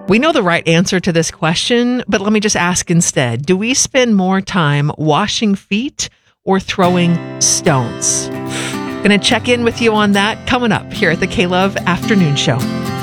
We know the right answer to this question, but let me just ask instead. Do we spend more time washing feet or throwing stones? Going to check in with you on that coming up here at the K-Love Afternoon Show.